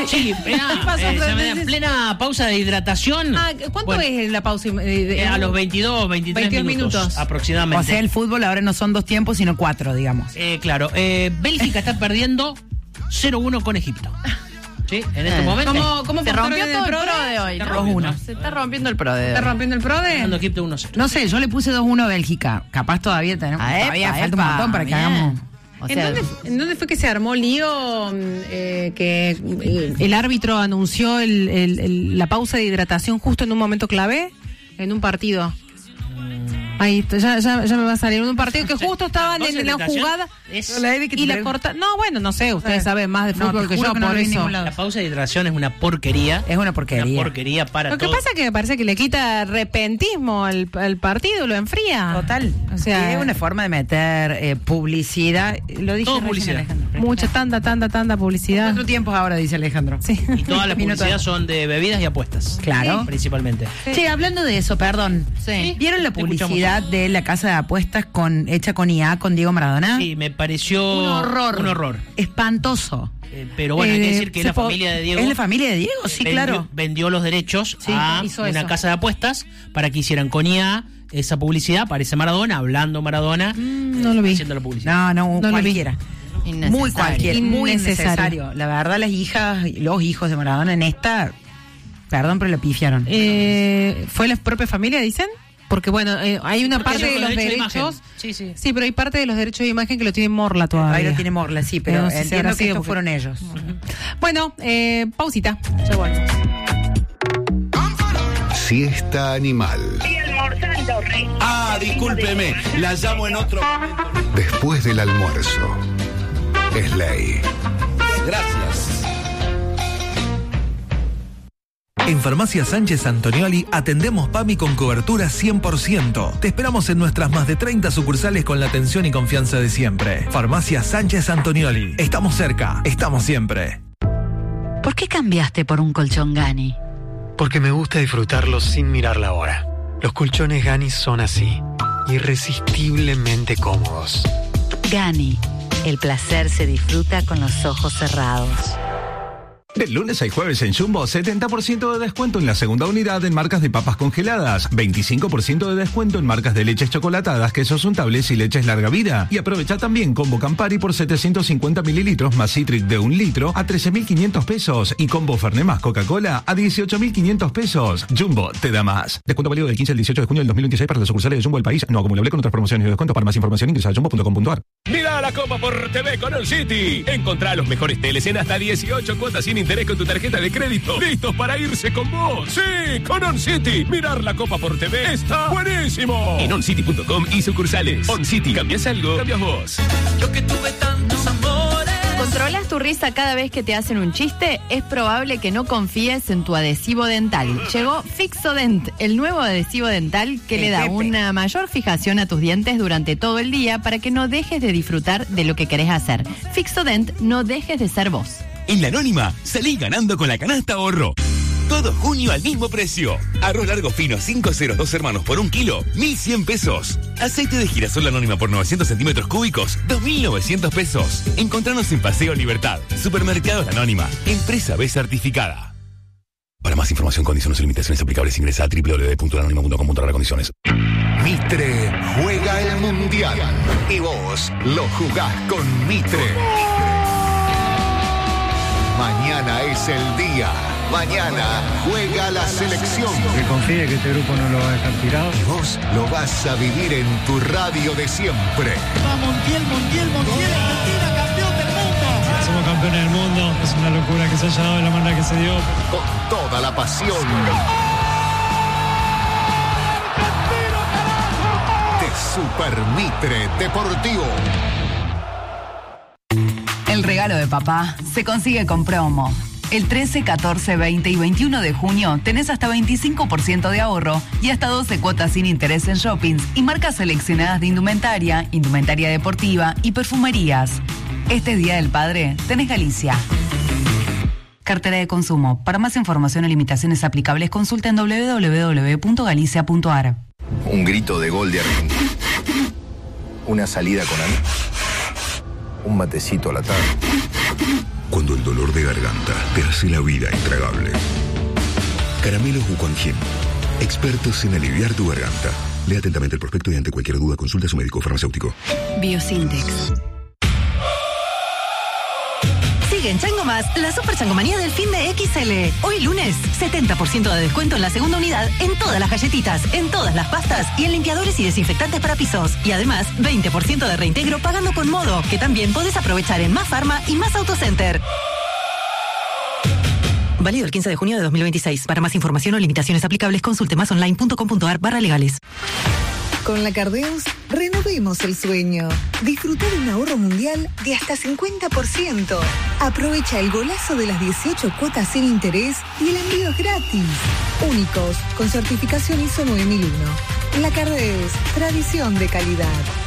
Sí, en plena pausa de hidratación. ¿Cuánto es la pausa? A los 22, 23 minutos aproximadamente. O sea, el fútbol ahora no son 2 tiempos, sino 4, digamos. Claro. Bélgica está perdiendo 0-1 con Egipto. Sí, en este momento. ¿Cómo se rompió todo el pro de hoy, ¿no? Se está rompiendo el pro de hoy. ¿Está rompiendo el pro de? Ganando Egipto 1-0. No sé, yo le puse 2-1 a Bélgica. Capaz todavía tenemos. Todavía falta un montón para que hagamos. O sea, ¿En dónde fue que se armó lío? Que el árbitro anunció la pausa de hidratación justo en un momento clave, en un partido. Ahí ya me va a salir. En un partido que justo estaban en la jugada y la corta. No, bueno, no sé, ustedes saben más de fútbol que yo, por eso. La pausa de hidratación es una porquería. Es una porquería. Una porquería para Lo que pasa es que me parece que le quita repentismo al partido, lo enfría. Total. O sea, es una forma de meter publicidad. Lo dije todo publicidad. Alejandro. Mucha, tanta publicidad. 4 tiempos ahora, dice Alejandro. Sí. Y todas las publicidades son de bebidas y apuestas. Claro. Sí. Principalmente. Sí. Che, hablando de eso, perdón. Sí. ¿Vieron la publicidad de la casa de apuestas hecha con IA, con Diego Maradona? Sí, me pareció un horror. Espantoso. Pero bueno, hay que decir que es la familia de Diego. Es la familia de Diego, sí, claro. Vendió los derechos a una casa de apuestas para que hicieran con IA esa publicidad. Aparece Maradona, hablando Maradona. No lo vi. Haciendo la publicidad. No cualquiera. Muy cualquiera, muy innecesario. La verdad, los hijos de Maradona en esta, perdón, pero lo pifiaron. ¿Fue la propia familia, dicen? Porque bueno, hay una parte de los derechos. Sí, pero hay parte de los derechos de imagen que lo tiene Morla todavía. Ahí lo tiene Morla, sí, pero no sé entiendo si que estos fueron ellos. Bueno, pausita. Ya volvemos. Siesta animal. Estoy almorzando, Rey. Discúlpeme, la llamo en otro momento. Después del almuerzo. Es ley. Gracias. En Farmacia Sánchez Antonioli atendemos PAMI con cobertura 100%. Te esperamos en nuestras más de 30 sucursales con la atención y confianza de siempre. Farmacia Sánchez Antonioli. Estamos cerca, estamos siempre. ¿Por qué cambiaste por un colchón Gani? Porque me gusta disfrutarlos sin mirar la hora. Los colchones Gani son así, irresistiblemente cómodos. Gani, el placer se disfruta con los ojos cerrados. Del lunes al jueves en Jumbo, 70% de descuento en la segunda unidad en marcas de papas congeladas, 25% de descuento en marcas de leches chocolatadas, quesos untables y leches larga vida. Y aprovecha también combo Campari por 750 mililitros más Citric de 1 litro a 13.500 pesos y combo Fernet más Coca-Cola a 18.500 pesos. Jumbo te da más. Descuento válido del 15 al 18 de junio del 2026 para las sucursales de Jumbo del país. No acumulable con otras promociones y descuentos. Para más información ingresa a jumbo.com.ar. Mira la Copa por TV con On City. Encontrá los mejores teles en hasta 18 cuotas sin interés con tu tarjeta de crédito. ¡Listos para irse con vos! ¡Sí! Con On City. Mirar la Copa por TV está buenísimo. En oncity.com y sucursales. On City. ¿Cambias algo? Cambias vos. Yo que tuve tantos amores. ¿Controlas tu risa cada vez que te hacen un chiste? Es probable que no confíes en tu adhesivo dental. Llegó Fixodent, el nuevo adhesivo dental que le da una mayor fijación a tus dientes durante todo el día para que no dejes de disfrutar de lo que querés hacer. Fixodent, no dejes de ser vos. En La Anónima, salí ganando con la canasta ahorro. Todo junio al mismo precio. Arroz largo fino 5-0, 2 hermanos por 1 kilo, 1.100 pesos. Aceite de girasol Anónima por 900 centímetros cúbicos, 2.900 pesos. Encontranos en Paseo Libertad. Supermercados La Anónima. Empresa B certificada. Para más información, condiciones y limitaciones aplicables, ingresa a www.lanonima.com.ar. Condiciones. Mitre juega el Mundial y vos lo jugás con Mitre. Mañana es el día. Mañana juega la selección. Que confíe que este grupo no lo va a dejar tirado. Y vos lo vas a vivir en tu radio de siempre. Va Montiel, Argentina, campeón del mundo. Somos campeones del mundo. Es una locura que se haya dado de la manera que se dio. Con toda la pasión. De Super Mitre Deportivo. El regalo de papá se consigue con promo. El 13, 14, 20 y 21 de junio tenés hasta 25% de ahorro y hasta 12 cuotas sin interés en shoppings y marcas seleccionadas de indumentaria, indumentaria deportiva y perfumerías. Este Día del Padre tenés Galicia. Cartera de consumo. Para más información o limitaciones aplicables, consulta en www.galicia.ar. Un grito de gol de Argentina. Una salida con amigos. Un matecito a la tarde. cuando el dolor de garganta te hace la vida intragable. Caramelos Wuquanjin, expertos en aliviar tu garganta. Lea atentamente el prospecto y ante cualquier duda consulta a su médico farmacéutico. Biosintex. Sigue en Chango Más, la super changomanía del fin de XL. Hoy lunes, 70% de descuento en la segunda unidad en todas las galletitas, en todas las pastas y en limpiadores y desinfectantes para pisos. Y además, 20% de reintegro pagando con Modo, que también podés aprovechar en Más Farma y Más Autocenter. Válido el 15 de junio de 2026. Para más información o limitaciones aplicables, consulte másonline.com.ar/legales. Con la Cardeus, renovemos el sueño. Disfruta de un ahorro mundial de hasta 50%. Aprovecha el golazo de las 18 cuotas sin interés y el envío es gratis. Únicos, con certificación ISO 9001. La Cardeus, tradición de calidad.